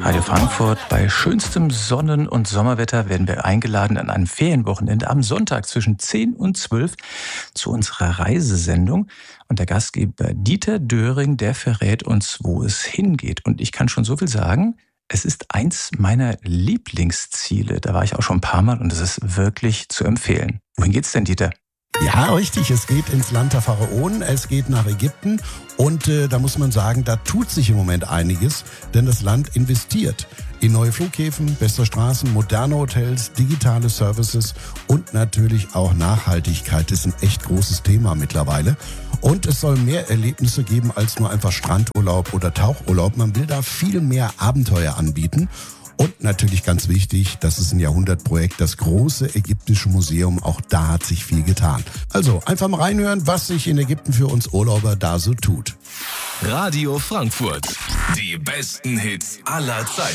Radio Frankfurt. Bei schönstem Sonnen- und Sommerwetter werden wir eingeladen an einem Ferienwochenende am Sonntag zwischen 10 und 12 zu unserer Reisesendung. Und der Gastgeber Dieter Döring, der verrät uns, wo es hingeht. Und ich kann schon so viel sagen, es ist eins meiner Lieblingsziele. Da war ich auch schon ein paar Mal und es ist wirklich zu empfehlen. Wohin geht's denn, Dieter? Ja, richtig. Es geht ins Land der Pharaonen, es geht nach Ägypten und da muss man sagen, da tut sich im Moment einiges, denn das Land investiert in neue Flughäfen, bessere Straßen, moderne Hotels, digitale Services und natürlich auch Nachhaltigkeit. Das ist ein echt großes Thema mittlerweile. Und es soll mehr Erlebnisse geben als nur einfach Strandurlaub oder Tauchurlaub. Man will da viel mehr Abenteuer anbieten. Und natürlich ganz wichtig, das ist ein Jahrhundertprojekt, das große ägyptische Museum, auch da hat sich viel getan. Also einfach mal reinhören, was sich in Ägypten für uns Urlauber da so tut. Radio Frankfurt, die besten Hits aller Zeiten.